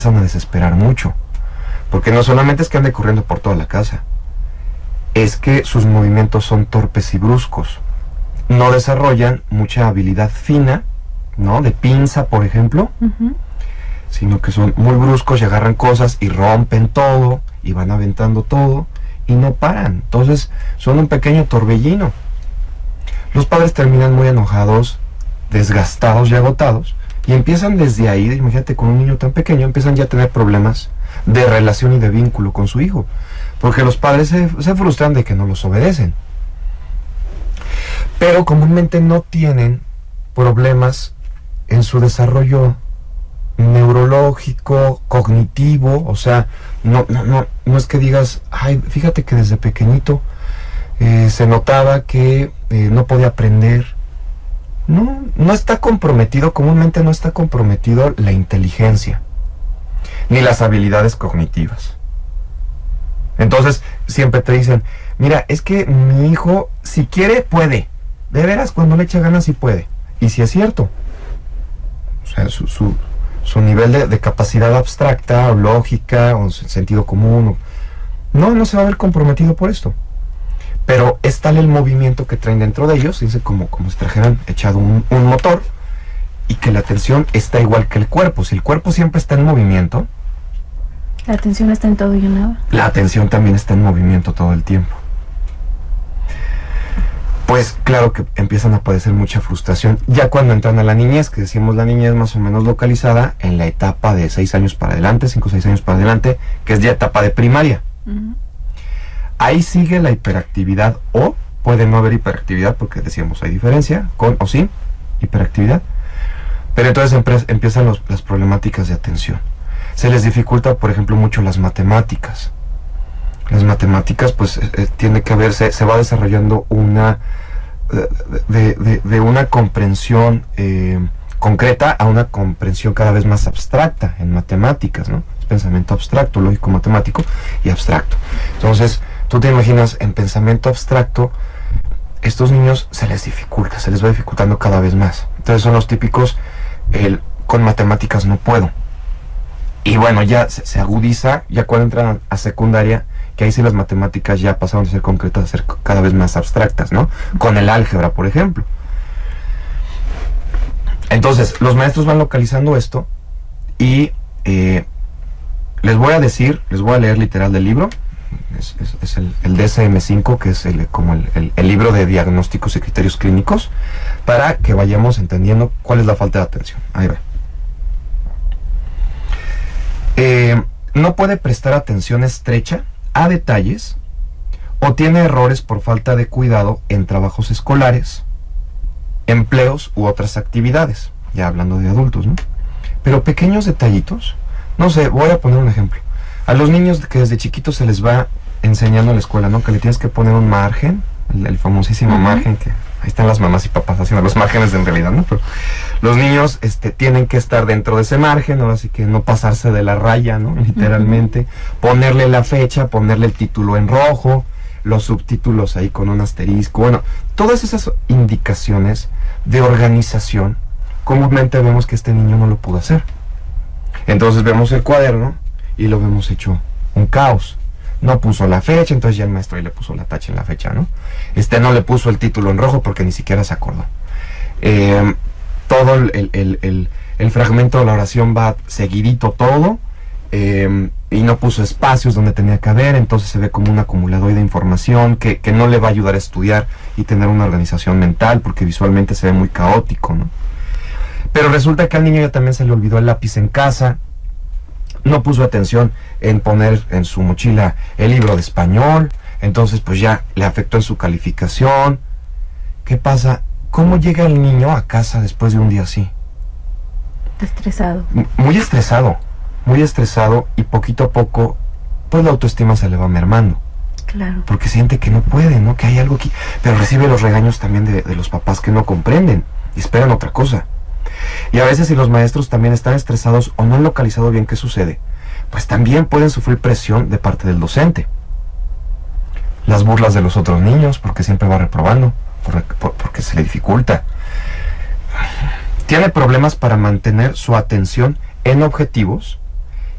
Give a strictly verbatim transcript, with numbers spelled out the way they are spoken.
empiezan a desesperar mucho, porque no solamente es que ande corriendo por toda la casa, es que sus movimientos son torpes y bruscos, no desarrollan mucha habilidad fina, ¿no? De pinza, por ejemplo, uh-huh. sino que son muy bruscos y agarran cosas y rompen todo y van aventando todo y no paran. Entonces son un pequeño torbellino. Los padres terminan muy enojados, desgastados y agotados, y empiezan desde ahí, imagínate, con un niño tan pequeño, empiezan ya a tener problemas de relación y de vínculo con su hijo, porque los padres se, se frustran de que no los obedecen. Pero comúnmente no tienen problemas en su desarrollo neurológico, cognitivo, o sea, no, no, no, no es que digas, ay, fíjate que desde pequeñito eh, se notaba que eh, no podía aprender. No, no está comprometido, comúnmente no está comprometido la inteligencia, ni las habilidades cognitivas. Entonces, siempre te dicen, mira, es que mi hijo, si quiere, puede. De veras, cuando le echa ganas, sí puede. Y si es cierto. O sea, su, su, su nivel de, de capacidad abstracta, o lógica, o sentido común, o, no, no se va a ver comprometido por esto. Pero es tal el movimiento que traen dentro de ellos, dice como, como si trajeran echado un, un motor, y que la atención está igual que el cuerpo. Si el cuerpo siempre está en movimiento, la atención está en todo y en nada. La atención también está en movimiento todo el tiempo. Pues claro que empiezan a padecer mucha frustración. Ya cuando entran a la niñez, que decimos la niñez más o menos localizada en la etapa de seis años para adelante, cinco o seis años para adelante, que es ya etapa de primaria. Uh-huh. Ahí sigue la hiperactividad, o puede no haber hiperactividad, porque decíamos hay diferencia, con o sin hiperactividad. Pero entonces empie- empiezan los, las problemáticas de atención. Se les dificulta, por ejemplo, mucho las matemáticas. Las matemáticas, pues, eh, tiene que haber, se, se va desarrollando una, de, de, de una comprensión eh, concreta a una comprensión cada vez más abstracta en matemáticas, ¿no? Es pensamiento abstracto, lógico, matemático y abstracto. Entonces, tú te imaginas, en pensamiento abstracto, estos niños se les dificulta, se les va dificultando cada vez más. Entonces son los típicos, el, con matemáticas no puedo. Y bueno, ya se, se agudiza, ya cuando entran a, a secundaria, que ahí sí las matemáticas ya pasaron de ser concretas a ser cada vez más abstractas, ¿no? Con el álgebra, por ejemplo. Entonces, los maestros van localizando esto y eh, les voy a decir, les voy a leer literal del libro, es, es, es el, el D S M cinco, que es el, como el, el, el libro de diagnósticos y criterios clínicos, para que vayamos entendiendo cuál es la falta de atención. Ahí va. Eh, no puede prestar atención estrecha a detalles o tiene errores por falta de cuidado en trabajos escolares, empleos u otras actividades, ya hablando de adultos, ¿no? Pero pequeños detallitos, no sé, voy a poner un ejemplo. A los niños que desde chiquitos se les va enseñando en la escuela, ¿no? Que le tienes que poner un margen, el, el famosísimo uh-huh. margen, que ahí están las mamás y papás haciendo los márgenes en realidad, ¿no? Pero los niños este, tienen que estar dentro de ese margen, ¿no? Así que no pasarse de la raya, ¿no? Literalmente. Uh-huh. Ponerle la fecha, ponerle el título en rojo, los subtítulos ahí con un asterisco. Bueno, todas esas indicaciones de organización, comúnmente vemos que este niño no lo pudo hacer. Entonces vemos el cuaderno y lo vemos hecho un caos. No puso la fecha, entonces ya el maestro ahí le puso la tacha en la fecha, ¿no? Este no le puso el título en rojo porque ni siquiera se acordó. Eh, todo el, el, el, el fragmento de la oración va seguidito todo, eh, y no puso espacios donde tenía que haber, entonces se ve como un acumulador de información que, que no le va a ayudar a estudiar y tener una organización mental, porque visualmente se ve muy caótico, ¿no? Pero resulta que al niño ya también se le olvidó el lápiz en casa, no puso atención en poner en su mochila el libro de español, entonces pues ya le afectó en su calificación. ¿Qué pasa? ¿Cómo llega el niño a casa después de un día así? Estresado. M- muy estresado, muy estresado, y poquito a poco pues la autoestima se le va mermando. Claro. Porque siente que no puede, ¿no? Que hay algo aquí, pero recibe los regaños también de, de los papás que no comprenden y esperan otra cosa. Y a veces si los maestros también están estresados o no han localizado bien qué sucede, pues también pueden sufrir presión de parte del docente. Las burlas de los otros niños, porque siempre va reprobando, por, por, porque se le dificulta. Tiene problemas para mantener su atención en objetivos